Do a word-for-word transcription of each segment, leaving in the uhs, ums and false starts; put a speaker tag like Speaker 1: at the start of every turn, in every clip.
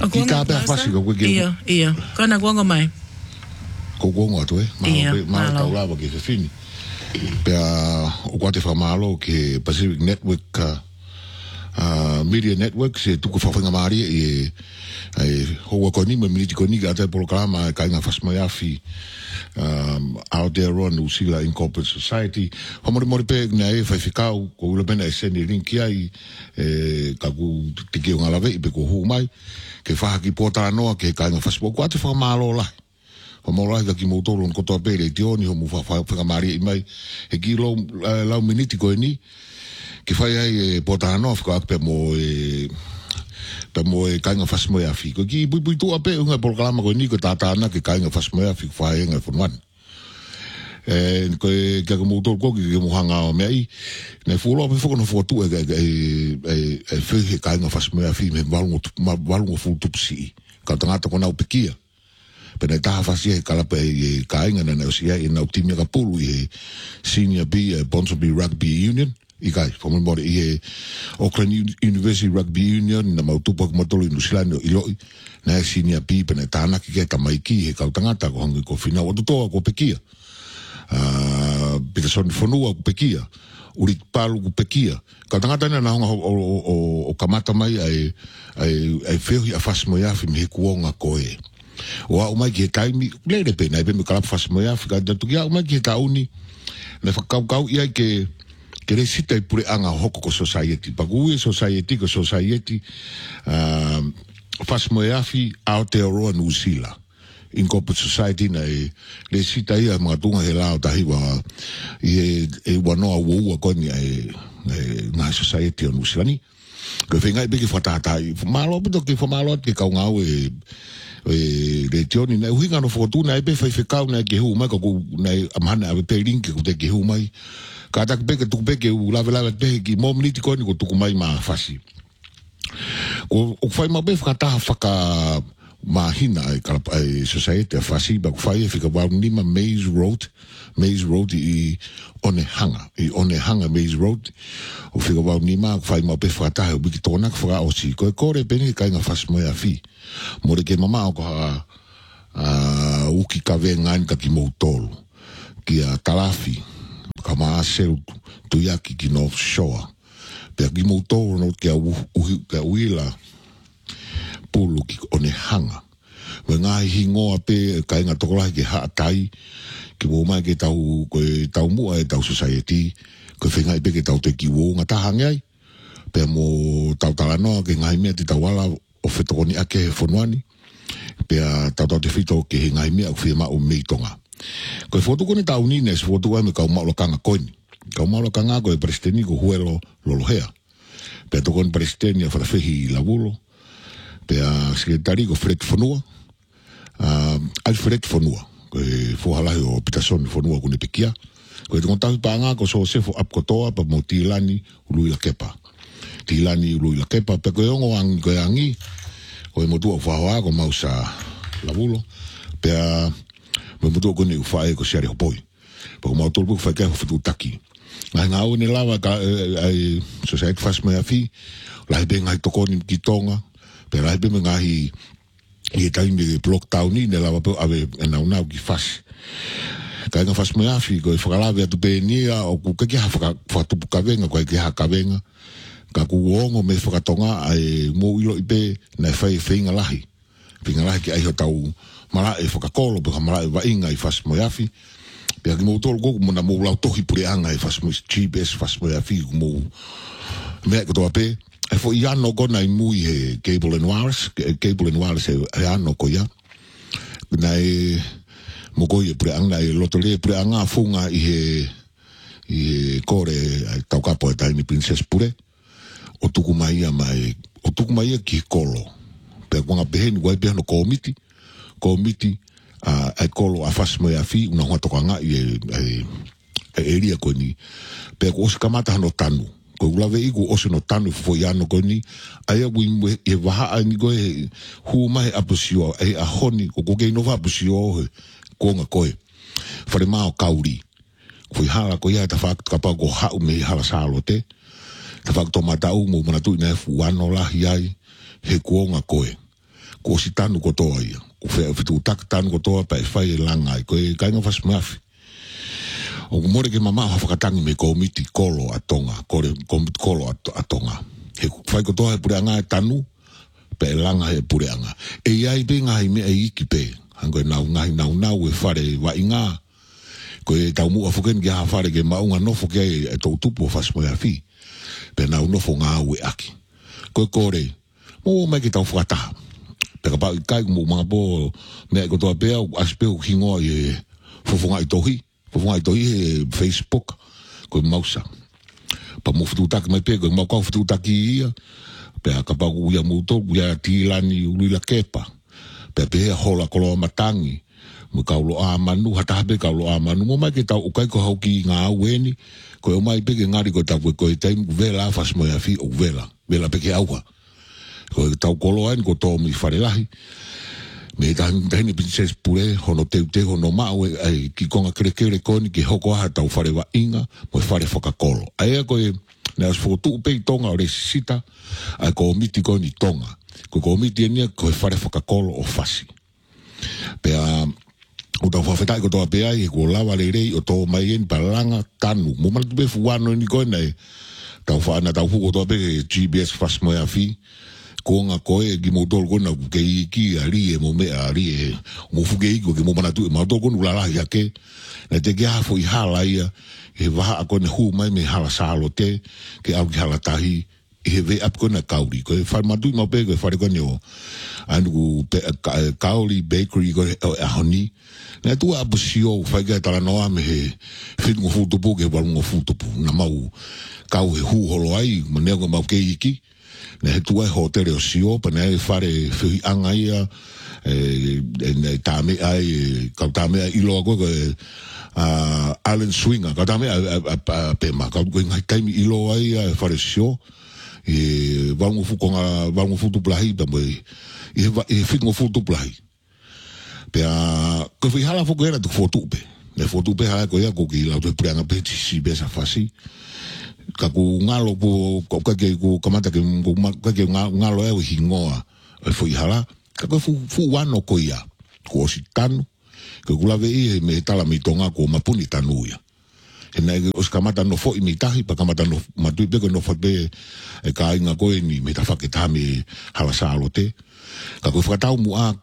Speaker 1: Ki ka pe fasi ko ke.
Speaker 2: Ia, ia. Kana kuanga mai.
Speaker 1: Ko ko ngatu e.
Speaker 2: Ia,
Speaker 1: ma ma taula ba ke fini. Pe o kwate fa malo ke Pacific Network uh, Media Network se tuku fa fanga mari e e ho ko ni me militi ko ni ga te programa ka nga fas mai afi um out there on Usila Incorporated Society homo mo pe na e fa fikau ko ulo bena e seni link ai e ka ku tiki nga lave pe ko hu mai ke fa ki pota no ke ka nga fas po kwate fa malo la homo la ki mo tolo ko to pe le tioni homo fa fa fa mari mai e ki lo la miniti ko ni ke fa ai pota no fa pe mo e pe mo e kainga fas mo ya fi ko ki bui bui tu ape unga programa ko ni ko tata na ke kainga fas mo ya fi fa e nga fonwan e ko ke ko mo to ko ki mo hanga me ai ne fulo pe fo no fo tu e e e fe ke kainga fas mo ya fi me valgo valgo fu tu si ka tanga to na upikia pe na ta fas ye kala pe e kainga na no si e na optimia ka pulu e senior B Ponsonby Rugby Union i kai for me body e Auckland University Rugby Union na mautupa ko matolo i Nusilano i loi na senior B pe na tana ki ke tamaiki he kautangata ko hangi ko fina o toa ko pekia uh Peterson fonua ko pekia uri palu ko pekia kautangata na honga o o o kamata mai ai ai ai feo ia fas mo ia fi me kuonga ko e o au mai ki taimi lere pe na pe me kala fas mo ia fi ka tu ia mai ki tauni na fa kau kau ia ke kere sita i pure anga hoko ko society pague society ko society um fas mo afi out there on Usila Incorporated Society na e le sita ia mga tunga he lao tahi wa e e wanoa wua koni e na society on Usila ni ko whenga i beke whatata i malo pito ke whamalo ke kau ngau e e le tioni na uhinga no fortuna e pe whai whekau na ke hu mai ko na amhana a pe rinke ko te ke hu mai ka tak beke tu beke u lave lave pe ki mom liti ko ni ko tu mai ma fasi ko o fai ma be fata faka ma hina e kala e society fasi ba fai fika ba ni ma Maze Road Maze Road i one hanga i one hanga Maze Road o fika ba ni ma fai ma be fata o biki tona faka o si ko ko re beni ka nga fas mo ya fi mo re ke mama ko a uki ka venga ka ki mo tolo ki a talafi kama asel tu yaki ki North Shore pe ki mo to no ke u ka uila pulu ki one hanga we nga hingo ape ka nga tokola ki ha tai ki mo mai ke tau ko tau mu e tau society ko fenga pe ke tau te ki wo nga ta hangai pe mo tau tala no ke nga me te tau wala o fetoni ake fonwani pe tau tau te fito ke nga me o fema o meitonga ko foto ko ni tau ni nes foto wa me ka ma lo kanga ko ni ka ma lo kanga ko e presteni ko huelo lo lo hea pe to kon presteni fa fehi labulo pe a secretary ko Fred Fonua a Alfred Fonua ko fo hala o Peterson Fonua ko ni pekia ko te konta pa nga ko so se fo ap ko toa pa motilani lui la kepa tilani lui la kepa pe ko ngo ang ko angi ko mo tu fa wa ko mausa labulo pe a me mutu ko ni fai ko sere hopoi po mo tolu ko fai ka fu taki nga nga o ni lava ka ai so sai fas me afi la be nga to ko ni kitonga pero ai be nga hi i tai me block town ni lava po ave na una ki fas ka nga fas me afi ko fa la ve tu be ni o ku ke ha fa fa tu ka venga ko ke ha ka venga ka ku ongo me fa tonga ai mo ilo ipe na fai finga lahi finga lahi ki ai ho tau mara e whakakolo pe mara e wa inga i fas mo yafi pe ki mo tol go mo na mo lau tohi pure anga i fas mo G P S fas mo yafi mo me ko to ape e fo ia no go na i mui he cable and wireless cable and wireless e ano ko ya na e mo go i pure anga i lotole pure anga funga i he i kore tau kapo e taini princess pure o tuku mai mai o tuku mai ki kolo pe ko nga beheni wa be no komiti komiti a uh, kolo a fas mo ya fi una hoto kanga i e area ko ni pe ko se kamata no tanu ko lave igu o se no tanu fo ya no ko ni ai wi e va ani go e hu mai apusio e a honi ko ko ge no va apusio ko nga ko e fore ma o kauri ko hala ko ya ta fa ka pa go ha me hala salote ta fa to mata u mo na tu na fu ano la hi ai he ko nga ko e ko si tanu ko toa ia. O whea fitu tak tanu ko toa pa e whai e langa i koe kai ngā whasmafi. O kumore ke mama ha whakatangi me komiti kolo a tonga, kore komiti kolo a tonga. He whai ko toa he pure anga e tanu, pa e langa he pure anga. E iai pe ngā hi mea e iki pe, hanko e nau ngahi nau nau e whare wa inga. Ko e tau mua whuken ki ha whare ke maunga nofo ke e tau tupu o whasmafi. Pe nau nofo ngā ue aki. Koe kore, mo mai ki tau whakataha. Peka pao i kai mo mga po mea ko toa pea, aspeo hingoa i e fofonga i tohi. Fofonga i tohi e Facebook, koe mausa. Pa mo fututaki mai pea, koe mau kau fututaki ia. Pea ka pao uia mouto, uia tīlani uruila kepa. Pea pea hola koloa matangi. Mo kaulo a manu, hatahape kaulo a manu. Mo mai ki tau ukai ko hauki ngā aueni. Koe o mai peke ngari koe tau koe koe taimu vela afas moia fi o vela. Vela peke aua. Koe tau kolo ain ko tō mi wharelahi. Me tahini princess pure, hono teu te hono mau e ki konga kere kere koni ki hoko aha tau wharewa inga, mo e whare whakakolo. Aea koe, ne as whotu upei tonga o resisita, ai ko omiti koni tonga. Koe ko omiti enia koe whare whakakolo o whasi. Pea, o tau whawhetai ko toa pea i ko lawa le rei o tō mai en palanga tanu. Mo mana tupe fuwano ni koe nei. Tau whaana tau huko toa peke G B S fast moia fi. Ko nga koe ki mo tolu kona ke iki a rie mo mea a rie. Mo fuke iko ke mo mana tu e ma tolu kona ulalahi ake. Na te ke hafo i hala ia. E waha a kone hu mai me hala salo te. Ke au ki hala tahi. E he ve ap kona kauri. Koe whare matu i mau peke whare kone o. Anu kauri bakery koe a honi. Nā tua apu sio, whaikai tala noa me he whitungo futupu ke walungo futupu. Nā mau kau he hūholo ai, ma nea koe mau ke iki. Nā he tua e hotere o sio, pa nea e whare whihi anga ia, e tāme ai, kau tāme ai iloa koe koe Alan Swinger, kau tāme ai pēma, kau koe ngai taimi iloa ai e whare sio, e walungo fukonga, walungo futupu lahi, pa moe, e whitungo futupu lahi. Pea, koe whi hala whuku era tuk whotupe. Ne whotupe hala koe a koki lau tue preanga pe tisi besa whasi. Ka ku ngalo ku, kake ku kamata ke kake ngalo e wihi ngoa e whi hala. Ka koe fu wano koe ia. Ko osi tanu. Koe kulawe i me tala mi tonga ko mapuni tanu ia. He nai os kamata no fo i mi tahi, pa kamata no matui peko no whate e ka inga koe ni me ta whake tami hala saalo te. Ka koe whakatau mua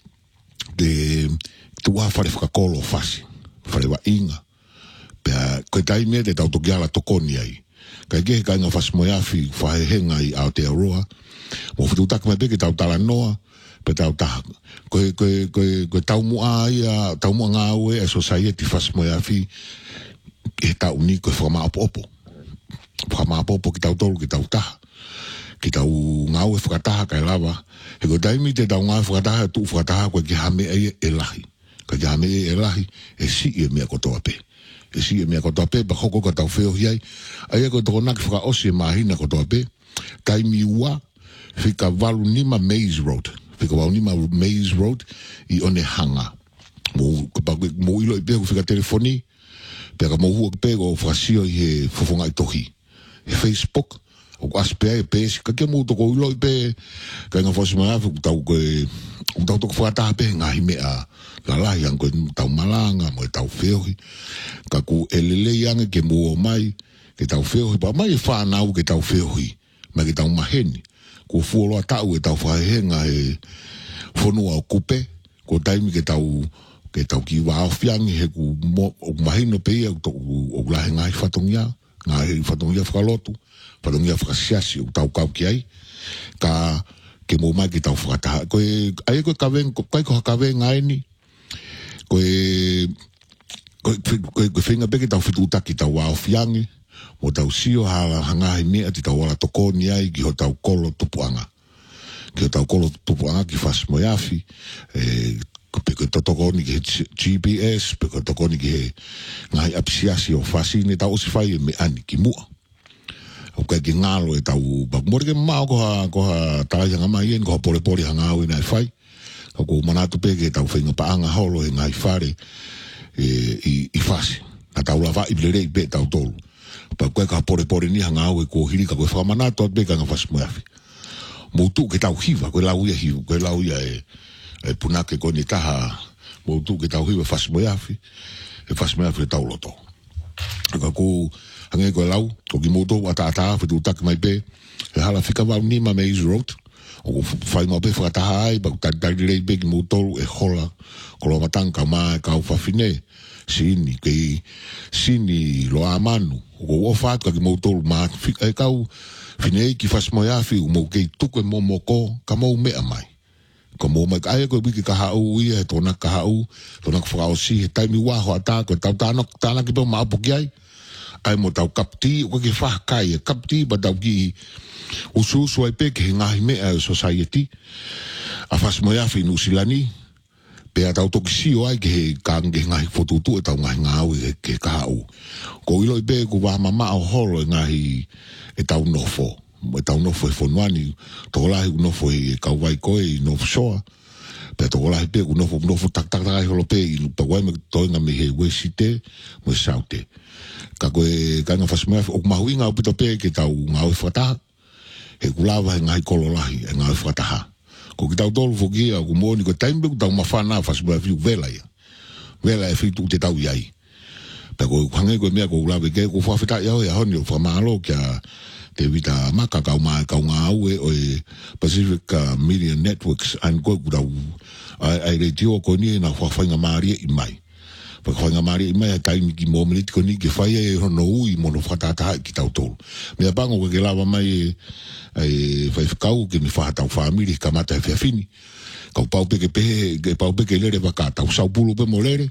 Speaker 1: de tua whare whakakolo whasi, whare wa inga. Pea, koe tai mea te tau toki ala tokoni ai. Kai kehe kai ngā whasi moe awhi whahehenga i Aotearoa. Mo whitu taka mai peke tau tala noa, pe tau taha. Koe, koe, koe, koe tau mua ia, tau mua ngā ue e society whasi moe awhi, e tau ni koe whama opo opo. Whama opo opo ki tau tolu ki tau taha. Ki tau ngā ue whakataha kai lawa. He ko taimi te tau ngā whakataha, tu whakataha koe ki hame e e lahi. Ka ki hame e e lahi, e si e mea kotoa pe. E si e mea kotoa pe, pa hoko ka tau wheo hiai. Aia koe toko naki whaka osi e mahina kotoa pe. Taimi ua, whika walu nima Maze Road. Whika walu nima Maze Road i one hanga. Mo, mo ilo i pe ko whika telefoni, pe ka mo hua pe ko whakasio i he fofonga i tohi. He Facebook, o aspea e pesi, ka kia mou toko ilo i pe, ka inga whasi mai afi, tau koe, tau toko whakataha pe, ngā hi mea, la lahi ang koe tau malanga, mo e tau wheohi, ka ku elelei ange ke mou o mai, ke tau wheohi, pa mai e whanau ke tau wheohi, mai ke tau maheni, ku fuoloa tau e tau whahehenga e whanua o kupe, ko taimi ke tau, ke tau ki wa awhiangi, he ku mahino pe ia, o lahe ngai whatongia, ngai whatongia whakalotu, whatongia whakasiasi o tau kau ki ai, ka ke mō mai ki tau whakataha. Koe, ai koe kawen, koe ko hakawen ngai ni, koe, koe, koe, koe whenga peke tau whitutaki tau wao whiangi, mo tau sio hala hangahi mea ti tau wala tokoni ai ki ho tau kolo tupuanga. Ki ho tau kolo tupuanga ki whas mo iafi, e, peko tokoni ki he G P S, peko tokoni ki he ngai apisiasi o whasi, ne tau osi whai e me ani ki mua. O kai ki ngalo e tau bakumore ke mao koha, koha talai hanga mai en, koha pore pore hanga au e nai whai. Ka ko manatu peke tau whainga paanga holo e ngai whare e, i, i whasi. Na tau la wha i blerei pe tau tolu. Pa koe ka pore pore ni hanga au e ko hiri ka koe whamanatu at peka nga whasi moeafi. mo tu ke tau hiva ko lau ia hiva ko lau ia e e puna ke ko ni taha mo tu ke tau hiva fas mo yafi e fas mo yafi tau loto ka ko hange ko lau ko ki mo tu ata ata fitu tak mai pe e hala fika wa ni ma Maze Road o fai mo pe fa ta ai ba ta ta le be ki mo tu e hola ko lo matanga ma ka fa fine sini ke sini lo amanu o o fa ka ki mo tu ma fika e kau finei ki fas mo ya fi mo ke tuku mo mo ko ka mo me mai ko mo mai ai ko bi ka ha u ia to na ka ha u to na fa o si tai mi wa ho ata ko ta ta no ta na ki to ma po ki ai ai mo tau kapti ko ki fa kai kapti ba tau ki u su su ai pe ke nga me society a fas mo ya fi nu silani pe ata to ki si o ai ke ka nge nga foto tu ta nga nga u ke ka u ko ilo be ku wa mama o holo nga hi e tau nofo, e tau nofo e whanuani, tō lahi u nofo e kauwai koe i nofo soa, pe tō lahi pe u nofo, nofo tak tak tak holo pe i pa wai me toinga me he wesite, mo e saute. Ka koe, ka nga whasmea, o mahui ngā upito pe ke tau ngā oi whataha, he kulawa he ngai kolo lahi, e ngā oi whataha. Ko ki tau tolu whokia, ku mōni ko taimbe ku tau mawhana whasmea whiu vela ia. Vela e whitu te tau iai. Pe ko hange ko mea ko ulawe ke ko whawhita iau e honi o whamalo kia te vita maka kau maa kau ngā aue o e Pacific uh, Media Networks an koe kutau ai, ai rei tio ko ni na whawhainga maaria i mai. Whawhainga maaria i mai a taimi ki mō miniti ko ni ke whaia e hono ui mono whatataha ki tau tolu. Mea pango ke ke lawa mai e, e whaifakau ke mi whahatau whamiri ka mata e whiawhini. Kau pau peke pehe, ke pau peke lere waka tau saupulu pe mo lere.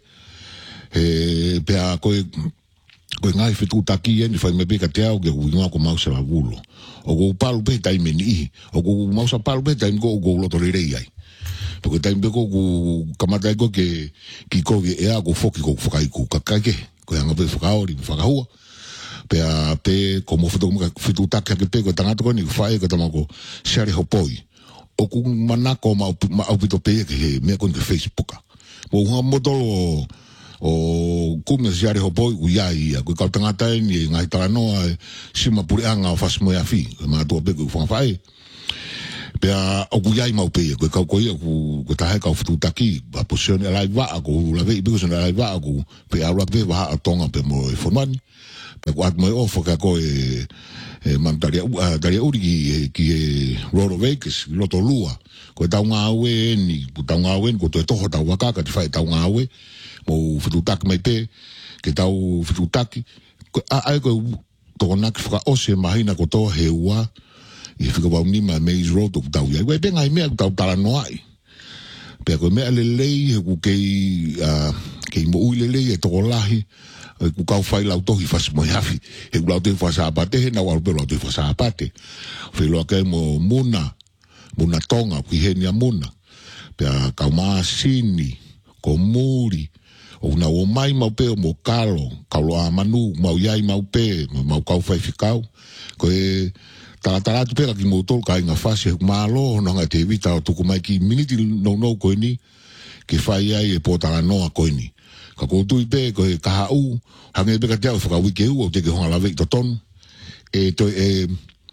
Speaker 1: E pea koe koe ngai fitu taki e ni whai me peka te au ke uingoa ko mausa la wulo o ko palu pe taime ni ihi o ko mausa palu pe taime ko ko loto le rei ai porque taime ko ko kamata ko ke ki ko e a ko foki ko fokai ku kakake ko anga pe fokaori fakahua pea pe como fitu fitu taki ke pe ko tangata ko ni whai ko tamako share hopoi o ku manako ma au pito pe ke me ko ke Facebook mo hunga modolo o kume siare ho boi u ia ko ka tangata ni ngai tala no sima puri anga fas mo ya fi ma to be ku fa fai pe a o ku ia mau pe ko ka ko ia ku ko ta ka futu taki ba position la va ko la ve be ko la va ko pe a la ve va a tonga pe mo e formani pe ko at mo o fo ka ko e e mandaria daria uri ki e Road of Vegas lo to lua ko ta nga we ni ta nga we ko to to ta wa ka ka fai ta nga we mo fututaki mai pe ke tau fututaki ai ko tōna ki whaka ose mahina ko tō he ua i whika wau ni ma Maze Road o tau iai wei benga i mea tau tala noai pea ko mea lelei he ku kei kei mo ui lelei e tō lahi ku kau whai lau tohi whas mo hafi he ku lau te whasa apate he na waru pe lau te whasa apate whiloa kei mo muna muna tonga ki he nia muna pea kau maa sini ko muri o na o mai mau pe o mo kalo kalo a manu mau iai mau pe mau kau fai fikau ko e tala tala tu pe ki mo tol kai nga fase malo no nga te vita o tuku mai ki miniti no no ko ni ke fai ai e potala no a ko ni ka ko tu pe ko e ka u hange pe ka te o fa wiki u o te ke honga la ve to ton e to e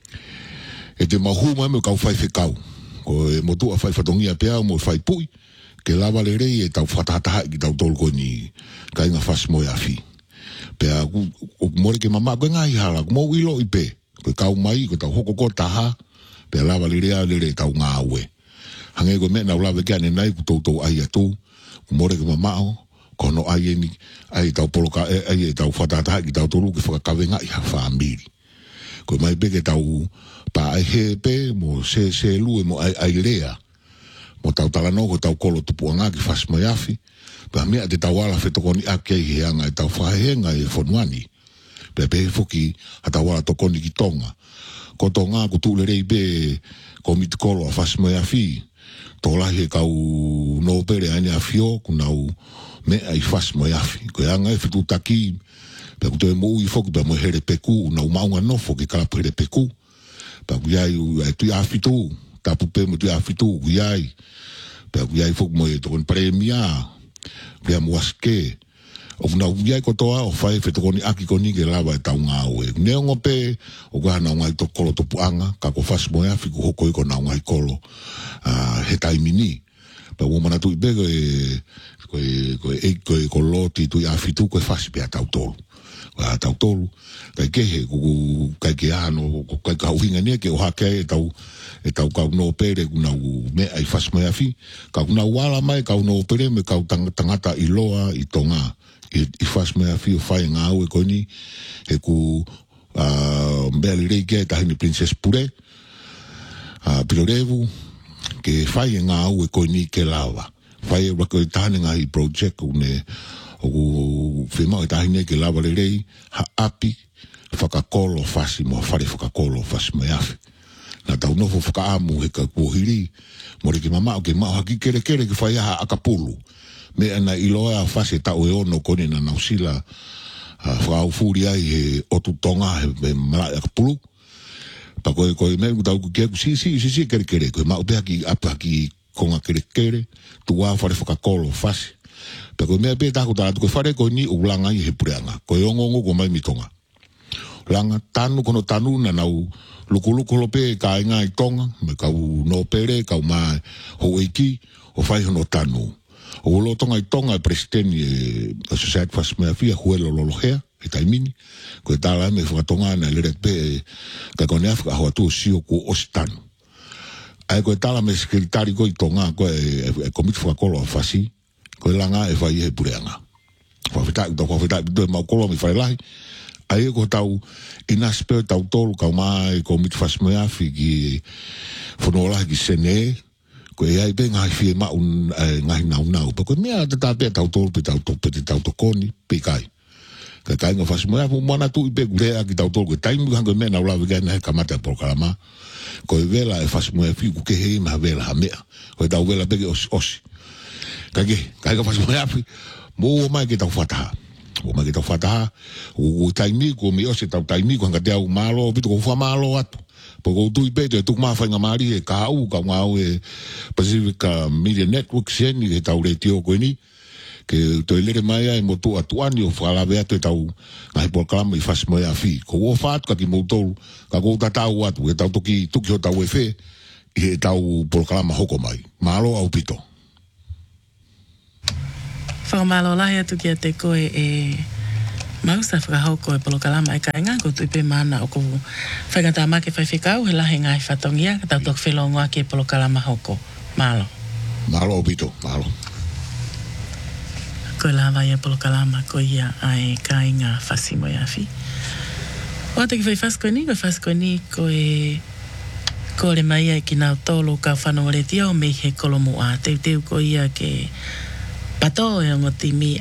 Speaker 1: e te mahu mai mo kau fai fikau ko e mo tu a fai fatongia pe o mo fai pui ke lava le rei e tau whatataha ki tau tolu ko ni ka inga fas mo ya fi pea o mori ke mama koe ngai hala mo wilo i pe koe kau mai koe tau hoko ko taha pea lava le rea le rei tau ngā ue hange koe mea nau lava ke ane nai ku tau tau ai atu o mori ke mama o kono ai e ni ai tau poloka ai e tau whatataha ki tau tolu ke whakakawe ngai ha whamiri koe mai pe ke tau pa ai he pe mo se se lue mo ai ai rea mo tau tala no ko tau kolo tupu anga ki fas mai afi pa mea te tau ala whetokoni ake i heanga e tau whahenga e whanuani pe pe fuki a tau ala tokoni ki tonga ko tonga ko tūle rei pe ko miti kolo a fas mai afi tō lahi e kau no pere ane a fio ku nau mea i fas mai afi ko e anga e whetu taki pe ku te mo ui foku pe mo here peku nau maunga nofo ki kalapu here peku pa ku iai e tui afi tū tapu pe mo tui afi tū ku iai pe ku iai foku mo e tokon premia pe mo aske o na uia ko toa o fai fe to ni aki ko ni ke lava ta nga o e ne ngo pe o ga na ngai to kolo to puanga ka ko fas mo ya fi ko ko ko na ngai kolo a he tai mini pa wo mana tu be ko ko ko e ko ko loti tu ya fi tu ko fas pe ta tolo a ta tolo ka ke he ko ka ke ano ko ka ka winga ni ke o ha ke ta e tau kau no pere kuna me ai fas mo ya fi ka kuna wala mai ka no pere me ka tangata i loa i tonga i, i fas me a fi o fai ngā au e koni e ku uh, mbele rei ke tahini Princess Pure uh, Pilorevu ke fai ngā au e koni ke lawa fai e wako e tahani ngā i project une o ku whima e tahini ke lawa le rei ha api whakakolo fasi mo whare whakakolo fasi me afi na tau nofo whakaamu he ka kuhiri mo re ki mama o ke mao haki kere kere ki whai aha akapulu me ana iloa fase tau e ono kone na nausila uh, whaau furi ai he otu tonga he me malai akapulu pa koe koe me tau ku kia ku si si si si kere kere koe mao peha ki apa ki konga kere kere tu wā whare whakakolo fase pa koe mea pēta ku tātu koe whare koe ni ulanga i he pureanga koe ongongo ko mai mitonga langa tanu kono tanu na nau luku luku lope ka inga i tonga me kau no pere kau mai ho eiki o whai hono tanu o lo tonga i tonga e presidenti e a society fas mea fia huelo lolohea e taimini ko e tala me whakatonga na lere pe ka kone Afrika hoa tu sio ku ositanu ai ko e tala me sekretari ko i tonga ko e, e komiti whakakolo a fasi ko e langa e whai e pureanga whawhitai uta whawhitai uta e maukolo mi whai lahi ai ko tau ina speo tau tolu kau mai ko mit fas mea fi ki whanola ki sene ko e ai be ngai fi ma un ngai nau nau pa ko mea ta pe tau tolu pe tau tolu pe tau tokoni pe kai ka kai nga fas mea fu mana tu i pe gulea ki tau tolu ko tai mu hanga mea na ula vega na he kamata por kalama ko e vela e fas mea fi ku ke he ma vela ha mea ko e tau vela peke osi osi ka ke kai ka fas mea fi mo mai ke tau fataha o mai tau fata o taimi ko mi o se tau taimi ko ngate au malo bitu ko fa malo atu po ko tu ipe te tu ma fa ngamari e ka u ka ngau e Pacific Media Network sen ni tau re tio ko ni ke to ile mai ai mo tu atu ani o fa la ve te tau ngai por klam i fas mo ya fi ko o fa ka ki mo tolu ka ko ta tau atu e tau toki tu ki o tau e fe e tau por klam hoko mai malo au pito
Speaker 2: Whakamalo lahi atu ki a te koe e mausa whakahau koe polo kalama e ka inga ko tuipe mana o ko whakata make whaiwhikau he lahi ngai whatongia ka tau tok whelongoa ki polo kalama hoko. Malo.
Speaker 1: Malo o pito, malo.
Speaker 2: Koe lawa ia polo kalama ko ia ai ka inga whasimo ia fi. O ate ki whaifasko ni, koe whasko ni koe ko le mai ai ki nau tolo ka whanore tio me he kolomu a teu teu ko ia ke pato e ngoti mi